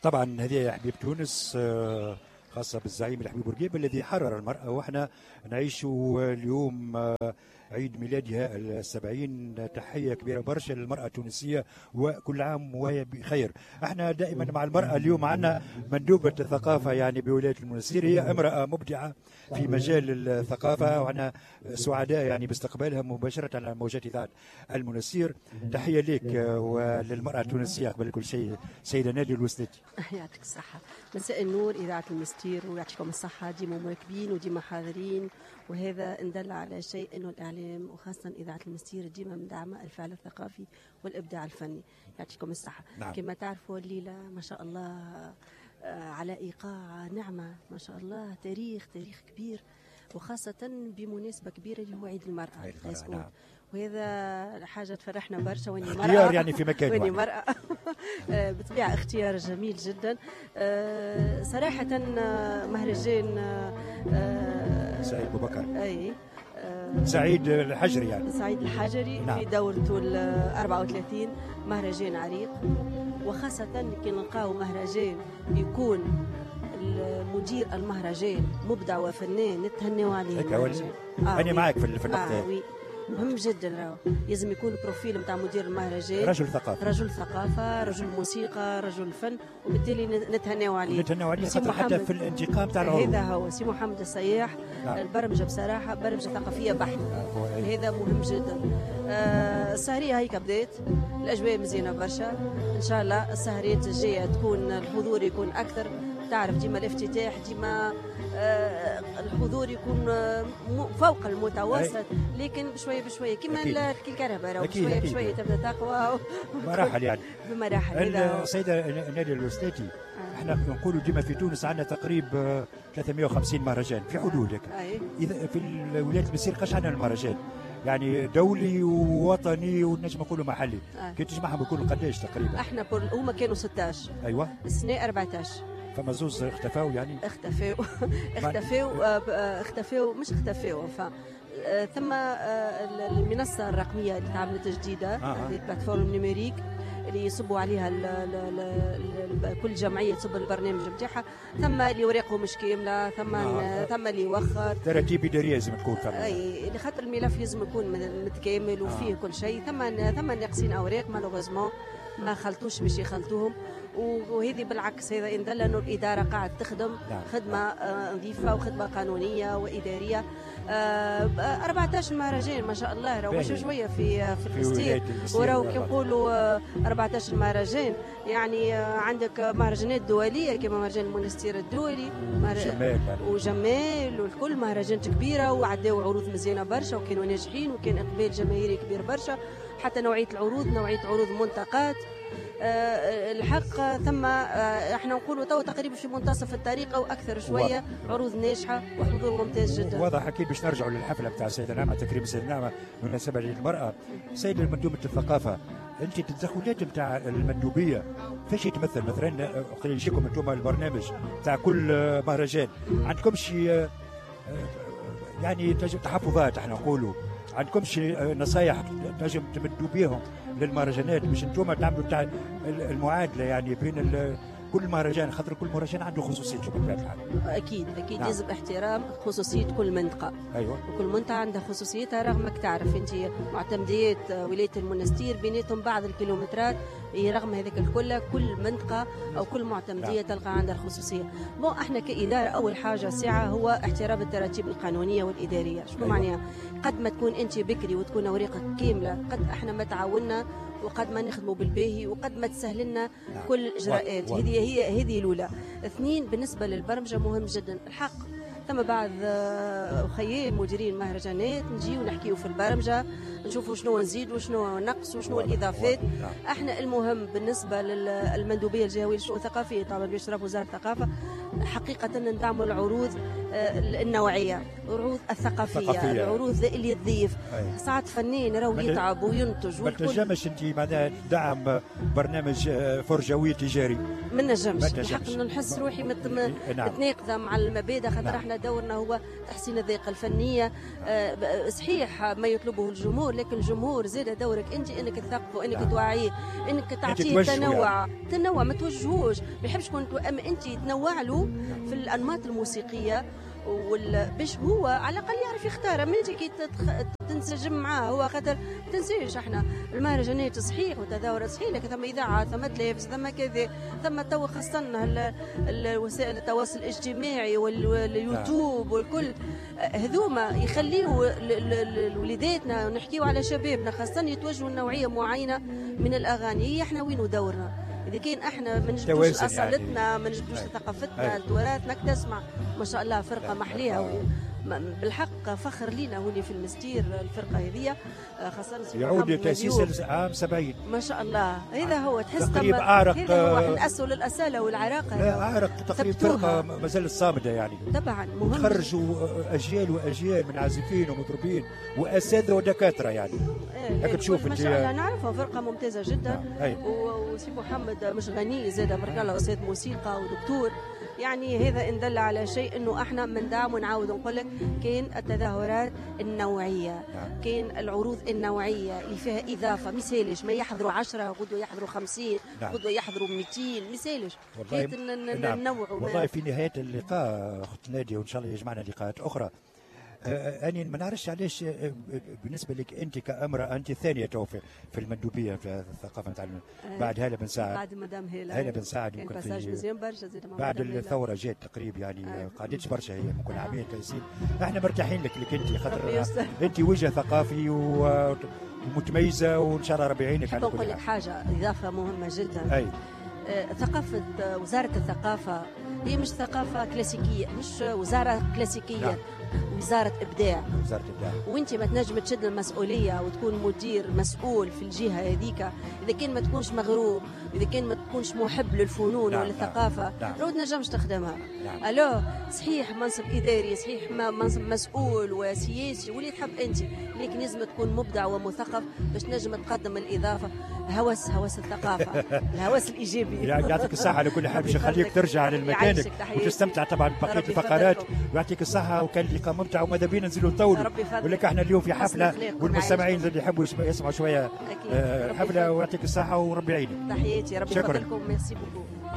طبعا هذه يا حبيب تونس خاصة بالزعيم الحبيب بورقيبة الذي حرر المرأة، وإحنا نعيش اليوم عيد ميلادها السبعين. تحية كبيرة برشا للمرأة التونسية وكل عام وهي بخير. احنا دائما مع المرأة. اليوم عندنا مندوبة الثقافة يعني بولاية المنستير، هي امرأة مبدعة في مجال الثقافة، وأنا سعداء يعني باستقبالها مباشرة على موجات إذاعة المنستير. تحية لك وللمرأة التونسية قبل كل شيء سيدة نادية الوسلاتي. يعطيك الصحة، مساء النور إذاعة المنستير ويعطيكم الصحة، ديما مواكبين وديما حاضرين، وهذا إن دل على شيء أنه الإعلام وخاصة إذاعة المنستير ديما مدعمة الفعل الثقافي والإبداع الفني. يعطيكم الصحة. نعم. كما تعرفوا الليلة ما شاء الله على إيقاع نعمة ما شاء الله، تاريخ كبير، وخاصة بمناسبة كبيرة اللي هو عيد المرأة. نعم. وهذا حاجة تفرحنا برشا، واني مرأة اختيار يعني في مكان واني مرأة بطبيعة اختيار جميل جدا. صراحة مهرجان سعيد أبو بكر، أي سعيد الحجري يعني سعيد الحجري. نعم. في دورته 34 مهرجان عريق، وخاصة كي نلقاو مهرجان يكون مدير المهرجان مبدع وفنان نتهنوا عليه. أنا معك في النقطة. مهم جدا، راهو لازم يكون بروفيل نتاع مدير المهرجان رجل ثقافة، رجل موسيقى، رجل فن، وبالتالي نتهناو عليه خاطر حتى في الانتقام تاع العروض. هذا هو سي محمد الصياح. نعم. البرمجة بصراحة برمجة ثقافية بحت. هذا مهم جدا. السهرية هيك بدات، الأجواء مزيانة برشا. إن شاء الله السهريات الجاية تكون الحضور يكون أكثر. تعرف ديما الافتتاح ديما الحضور يكون فوق المتوسط، لكن بشويه كما الكهرباء بشويه تبدا تقوى مراحل يعني بمراحل. السيده نادية الوسلاتي، احنا نقولوا ديما في تونس عندنا تقريبا 350 مهرجان في حدودك. اذا في الولايات المنستير قاش عندنا المهرجان يعني دولي ووطني ونجم نقولوا محلي. كي تجمعهم يكونوا قداش تقريبا؟ احنا هما كانوا 16. ايوه السنه 14. فما زوز اختفاو يعني اختفاو مش اختفاو. ثم المنصة الرقمية اللي تعملت جديدة، البلاتفورم نيميريك اللي يصبوا عليها كل جمعية تصب البرنامج نتاعها. ثم اللي ورقه مش كاملة، ثم اللي يوخر ترتيب إدارية لازم تكون ثم. اي لخاطر الملف لازم يكون متكامل وفيه كل شيء. ثم ناقصين أوراق مالوغوزمون ما خلطوش باش يخلطوهم، وهذه بالعكس هذا إن دل أنه الإدارة قاعد تخدم خدمة نظيفة وخدمة قانونية وإدارية. 14 مهرجان ما شاء الله، راهو مش شوية في المنستير، وراهو كي نقولوا 14 مهرجان يعني عندك مهرجانات دولية كما مهرجان المنستير الدولي وجمال والكل مهرجانات كبيرة، وعداو عروض مزيانة برشا وكانوا ناجحين، وكان إقبال جماهيري كبير برشا. حتى نوعية عروض منطقات الحق. ثم احنا نقولوا تو تقريبا في منتصف الطريق او اكثر شويه، عروض ناجحه وحضور ممتاز جدا. واضح اكيد. باش نرجعوا للحفله بتاع السيده نعمه، تكريم السيده نعمه بالمناسبه للمراه. سيده مندوبه الثقافه، انت التدخلات نتاع المندوبيه فاش يتمثل؟ مثلا خلينا نجيكم انتم البرنامج تاع كل مهرجان، عندكمش يعني تحفظات احنا نقولوا، عندكمش نصايح تنجم تمدوا بيهم للمهرجانات باش انتم تعملوا تاع المعادله يعني بين كل مهرجان، خاطر كل مهرجان عنده خصوصيته بطبيعه الحال. اكيد نعم. لازم احترام خصوصيه كل منطقه. ايوه، وكل منطقه عندها خصوصيتها، رغمك تعرف انت معتمديات ولايه المنستير بيناتهم بعض الكيلومترات، رغم هذاك الكل كل منطقه او كل معتمديه تلقى عندها الخصوصيه. احنا كاداره اول حاجه ساعه هو احترام التراتيب القانونيه والاداريه. شنو معناها؟ قد ما تكون انت بكري وتكون اوراقك كامله، قد احنا ما تعاوننا وقد ما نخدموا بالباهي وقد ما تسهل لنا كل الاجراءات. هذه الاولى. اثنين، بالنسبه للبرمجه مهم جدا الحق. ثم بعض اخيي مديرين مهرجانات نجيو نحكيو في البرمجه، نشوفوا شنو نزيد وشنو نقص وشنو الاضافات. احنا المهم بالنسبه للمندوبيه الجهويه للشؤون الثقافيه طبعا باشراف وزاره الثقافه، حقيقه ندعموا العروض النوعيه، العروض الثقافيه، العروض اللي تضيف. ساعات فنان راهو يتعب وينتج. ما تنجمش انت معناها تدعم برنامج فرجوي تجاري؟ ما نجمش الحق انه نحس روحي متناقضه مع المبادئ، خاطر احنا دورنا هو تحسين الذائقه الفنيه. صحيح ما يطلبه الجمهور، لكن الجمهور زاد دورك انت انك تثقفه، انك توعيه، انك تعطيه تنوع ما توجهوش، ما يحبش يكون اما انت تنوع له في الانماط الموسيقيه باش هو على الاقل يعرف يختار. من كي تنسجم معاه هو، خاطر ما تنسيش احنا المهرجانات صحيح وتداول صحيح، لكن ثم اذاعه، ثم تلفز، ثم كذا، ثم تو خاصه وسائل التواصل الاجتماعي واليوتيوب والكل هذوما يخليوا وليداتنا ونحكيوا على شبابنا خاصه يتوجهوا لنوعيه معينه من الاغاني. احنا وين دورنا؟ إذا كان احنا ما نجبدوش أصالتنا، ما نجبدوش ثقافتنا، تراثنا، تسمع ما شاء الله فرقة محليها بالحق فخر لينا هوني في المستير. الفرقة هذه خاصة يعود تأسيس عام 70 ما شاء الله. هذا هو تحس تقريب أعرق، هذا هو نأسوا للأصالة والعراقة. لا أعرق تقريب فرقة ما زالت صامدة يعني. طبعا مهم، خرجوا أجيال وأجيال من عازفين ومطربين وأساتذة ودكاترة يعني. لكن تشوف ما شاء الله نعرفها فرقة ممتازة جدا. وسي محمد مش غني زاد بارك الله أستاذ موسيقى ودكتور، يعني هذا إن دل على شيء انه احنا من دعم ونعاود نقول لك كاين التظاهرات النوعيه، كاين العروض النوعيه اللي فيها اضافه. مثالش ما يحضروا 10 غدوه يحضروا 50، غدوه يحضروا 200، مثالش ننوعوا. والله في نهايه اللقاء اخت ناديه، وان شاء الله يجمعنا لقاءات اخرى. أنا ما نعرفش علاش بالنسبة لك أنت كامرأة، أنت الثانية توفي في المندوبية في الثقافة نتاع بعد هالة بن سعد. بعد مدام هالة بن سعد يمكن بعد الثورة جات تقريبا يعني قعدتش برشا، هي ممكن عامين تيسير. احنا مرتاحين لك أنت، خاطر أنت وجه ثقافي ومتميزة، وإن شاء الله ربي يعينك على كل حاجة. نقول لك حاجة إضافة مهمة جدا. ثقافة وزارة الثقافة هي مش ثقافة كلاسيكية، مش وزارة كلاسيكية، وزارة إبداع. وانت ما تنجم تشد المسؤولية وتكون مدير مسؤول في الجهة هذيك إذا كان ما تكونش مغروم، إذا كان ما تكونش محب للفنون وللثقافة، لو تنجمش تخدمها. ألو صحيح منصب إداري، صحيح منصب مسؤول وسياسي واللي تحب أنت، لكن لازم تكون مبدع ومثقف باش نجم تقدم الإضافة. هوس الثقافة الهوس الإيجابي. يعطيك الصحة على كل حال، باش يخليك ترجع لمكانك وتستمتع طبعا ببقية الفقرات، ويعطيك الصحة. وكان لقاء ممتع، وماذا بينا ننزلوا نطولوا، ولك احنا اليوم في حفلة والمستمعين اللي يحبوا يسمعوا شوية حفلة. ويعطيك الصحة وربي يعينك. تحياتي، ربي يفضلكم، ميرسي بوكو.